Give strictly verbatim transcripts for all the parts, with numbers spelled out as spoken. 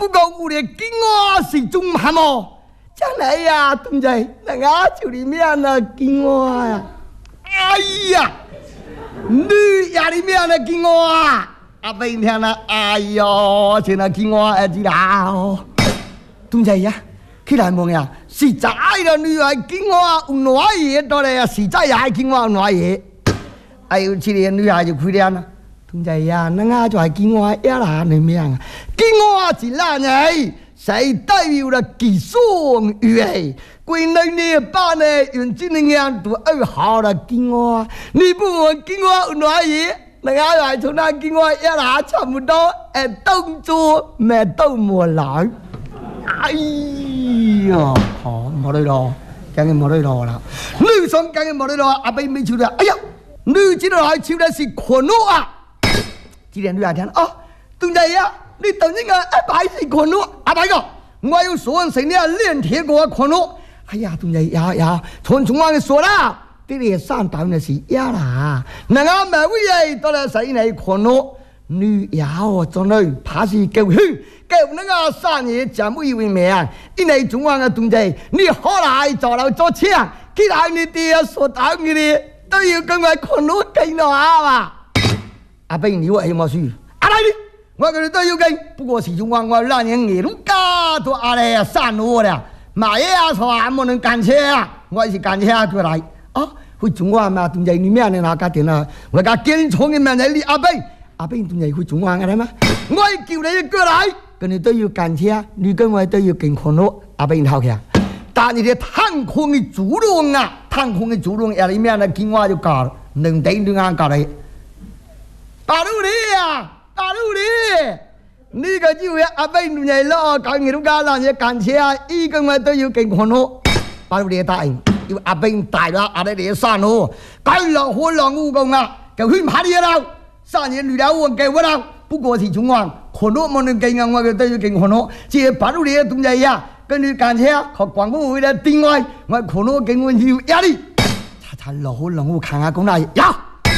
不过我的金我是中汉么？将来呀，同志，那俺就里面那金我呀，哎呀，女呀里面那金我啊，阿伯听那，哎呦，现在金我儿子啦哦，同志呀。起来问呀，实在的女儿见我有哪嘢到嚟啊？实在也見我有哪嘢？哎呦，这个女孩就亏了啦。同志呀，那俺就係見我一啦你咩啊？見我是哪嘢？誰代表了技術語氣？歸內呢班呢用這樣都二好了見我，你不問見我有哪嘢？那俺就係從那見我一啦差唔多，誒動作咩都冇來。哎呀，好冇得咯，梗係冇得咯啦！女生梗係冇得咯，阿伯沒抽的。哎呀，女子都還抽的是捆路啊！今天女孩聽哦，同志呀，你等陣個阿伯是捆路，阿伯個，我有說成你練鐵過捆路。哎呀，同志呀呀，從從我說啦，這裡上當的是呀啦，那個每位都來誰來捆路？女妖做女，怕是夠虛。叫那個三爺講不以為名，因為中央嘅同志，你後來做了做槍，其他你哋所當嘅啲都要跟我困到勁到啊嘛！阿伯你話係冇輸，阿來你，我佢哋都要勁，不過是中央我兩年夜都加到阿嚟啊散落啦，買嘢啊錯啊冇能幹車啊，我是幹車過來啊，去中央嘛同志你咩你哪家店啊？我家建廠嘅名仔你阿伯，阿伯同志去中央嘅啦嘛，我叫你過來。跟你都要幹車，你跟我都要跟困路，阿伯你好嘅。但你啲探空嘅主動啊，探空嘅主動入裏面咧，見我就教，能頂都啱教你。大陸你啊，大陸你，呢個就係阿伯你嚟咯，教你都教啦，你幹車啊，依跟我都要跟困路。大陸你答應，要阿伯大啦，阿伯你散路，該落火落烏公啊，就去拍啲啦，三年女了我給我啦。不過是中央，可能冇人見我嘅都要見可能，即係把到你嘅東西呀，跟住幹車，學廣告會咧定位，我可能見我要壓力，查查老好老好看下講哪嘢，呀，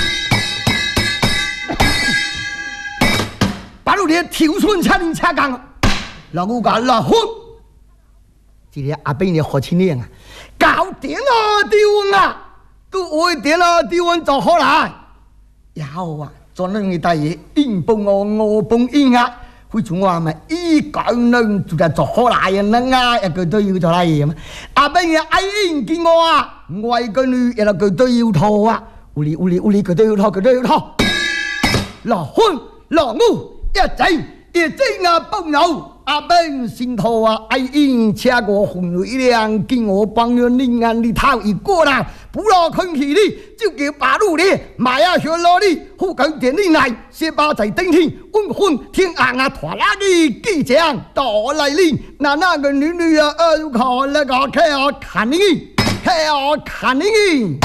把到你跳船車你車講，老好講老好，即係阿伯你學青年啊，搞掂啦啲運啊，都會掂啦啲運就好啦，有啊。做那個大嘢，硬崩我我崩硬啊！會從我咪一搞能做得做好來嘅，那啊一個都要做來嘢嘛。阿伯嘅愛應見我啊，我一個女一個都要套啊，屋裏屋裏屋裏個都要套，個都要套。老婚老母一仔一仔啊幫友，阿伯心頭啊愛應車過紅蕊亮，見我幫咗你眼裏頭一過啦。不落空氣哩，就叫八路哩，買啊學羅哩，好講點哩嚟，先把在頂天，溫昏天硬啊，拖拉哩機將到嚟哩，那那個女女啊，呃靠那個看我看你，看我看你，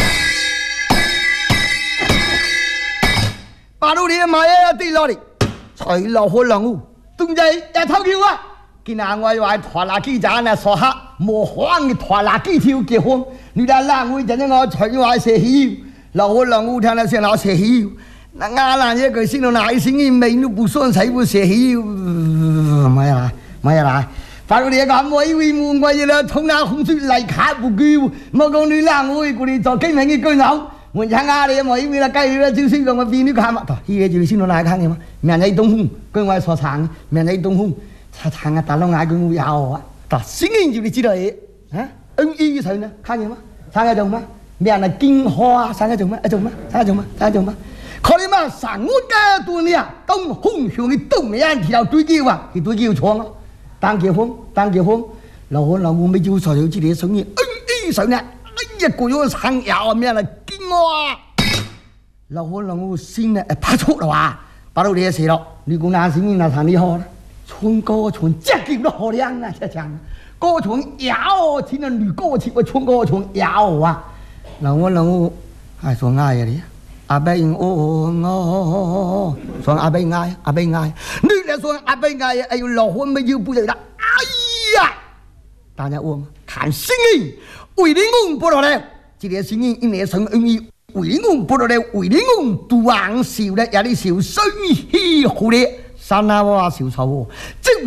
八路哩買啊對落哩，才落好兩戶，東仔一偷橋啊！今日我話拖拉機站啊，傻客冇可能拖拉機跳結婚。你哋冷會陣我除話寫戲，老我冷我聽到先老寫戲，那亞蘭一個先到哪一星期美女不算誰不寫戲，冇呀啦，冇呀啦，反正你講我以為我我要從那紅水來看不夠，冇講你冷我過嚟做經營嘅居樓，我聽下你我以為啦，計啦，就先講我俾你看嘛，依個就先到哪看嘅嘛，明日東風，跟我所唱，明日東風，他唱啊大佬嗌佢有啊，但聲音就你知道嘢，啊，恩義佢呢，看見嗎？三個做乜？咩人係金花？三個做乜？做乜？三個做乜？三個做乜？佢哋嘛三個嘅多年，東風向嘅東面條對叫啊，佢對叫錯啊！當結婚，當結婚，老我老母咪就所有之類生意，哎哎上呢，哎呀個樣生有咩人金花？老我老母先呢拍錯啦話，把到你嘅事咯，你講哪生意哪產你好啦？春歌春隻叫都好靚啊，真係。歌唱有，天啊女歌詞我唱歌唱有啊！嗱我嗱我係說嗌嘅你，阿伯我我說阿伯嗌阿伯嗌，你嚟說阿伯嗌，哎呦老婚沒有不得啦！哎呀，大家我看聲音，為你我不落嚟，這個聲音一年成恩義，為你我不落嚟，為你我獨昂笑咧，有啲笑聲氣好咧，山啊我笑臭，即